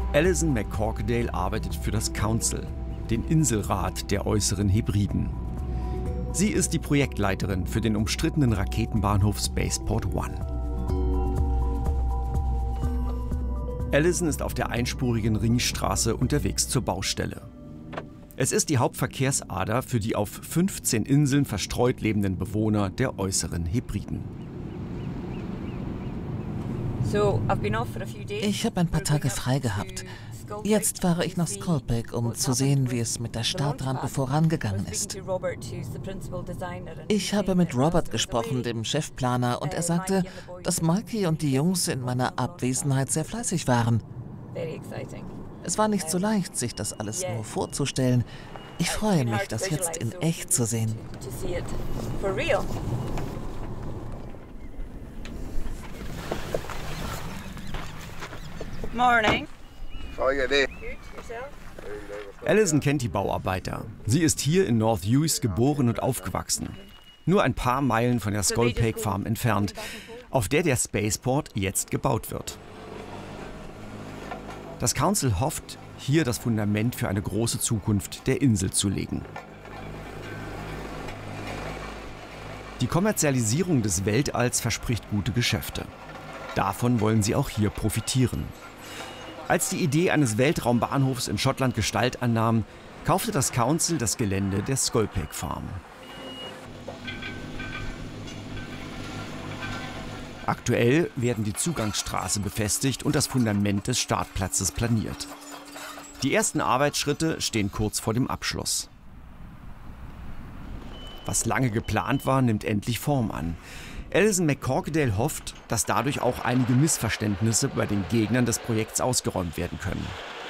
Alison McCorquodale arbeitet für das Council, den Inselrat der Äußeren Hebriden. Sie ist die Projektleiterin für den umstrittenen Raketenbahnhof Spaceport One. Alison ist auf der einspurigen Ringstraße unterwegs zur Baustelle. Es ist die Hauptverkehrsader für die auf 15 Inseln verstreut lebenden Bewohner der Äußeren Hebriden. Ich habe ein paar Tage frei gehabt. Jetzt fahre ich nach Skolpik, um zu sehen, wie es mit der Startrampe vorangegangen ist. Ich habe mit Robert gesprochen, dem Chefplaner, und er sagte, dass Mikey und die Jungs in meiner Abwesenheit sehr fleißig waren. Es war nicht so leicht, sich das alles nur vorzustellen. Ich freue mich, das jetzt in echt zu sehen. Morning. Alison kennt die Bauarbeiter. Sie ist hier in North Uys geboren und aufgewachsen. Nur ein paar Meilen von der Skolpik Farm entfernt, auf der der Spaceport jetzt gebaut wird. Das Council hofft, hier das Fundament für eine große Zukunft der Insel zu legen. Die Kommerzialisierung des Weltalls verspricht gute Geschäfte. Davon wollen sie auch hier profitieren. Als die Idee eines Weltraumbahnhofs in Schottland Gestalt annahm, kaufte das Council das Gelände der Skolpik Farm. Aktuell werden die Zugangsstraße befestigt und das Fundament des Startplatzes planiert. Die ersten Arbeitsschritte stehen kurz vor dem Abschluss. Was lange geplant war, nimmt endlich Form an. Alison McCorquodale hofft, dass dadurch auch einige Missverständnisse bei den Gegnern des Projekts ausgeräumt werden können.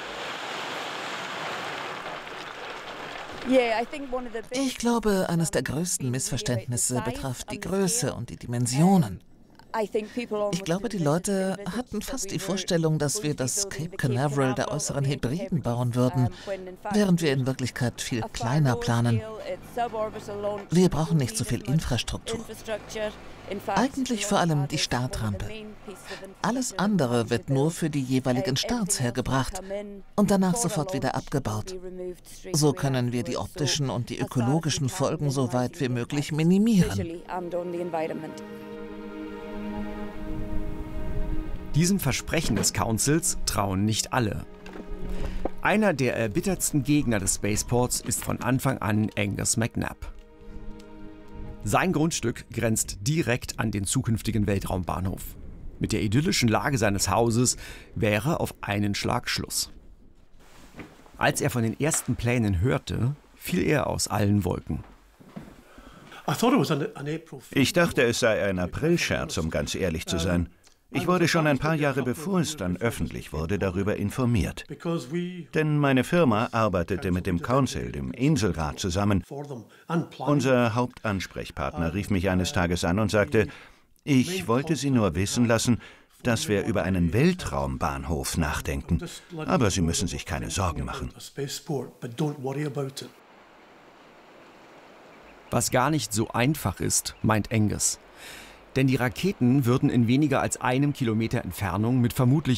Ich glaube, eines der größten Missverständnisse betraf die Größe und die Dimensionen. Ich glaube, die Leute hatten fast die Vorstellung, dass wir das Cape Canaveral der Äußeren Hebriden bauen würden, während wir in Wirklichkeit viel kleiner planen. Wir brauchen nicht so viel Infrastruktur. Eigentlich vor allem die Startrampe. Alles andere wird nur für die jeweiligen Starts hergebracht und danach sofort wieder abgebaut. So können wir die optischen und die ökologischen Folgen so weit wie möglich minimieren. Diesem Versprechen des Councils trauen nicht alle. Einer der erbittertsten Gegner des Spaceports ist von Anfang an Angus McNab. Sein Grundstück grenzt direkt an den zukünftigen Weltraumbahnhof. Mit der idyllischen Lage seines Hauses wäre auf einen Schlag Schluss. Als er von den ersten Plänen hörte, fiel er aus allen Wolken. Ich dachte, es sei ein Aprilscherz, um ganz ehrlich zu sein. Ich wurde schon ein paar Jahre bevor es dann öffentlich wurde, darüber informiert. Denn meine Firma arbeitete mit dem Council, dem Inselrat, zusammen. Unser Hauptansprechpartner rief mich eines Tages an und sagte, ich wollte Sie nur wissen lassen, dass wir über einen Weltraumbahnhof nachdenken. Aber Sie müssen sich keine Sorgen machen. Was gar nicht so einfach ist, meint Angus. Denn die Raketen würden in weniger als 1 Kilometer Entfernung mit vermutlich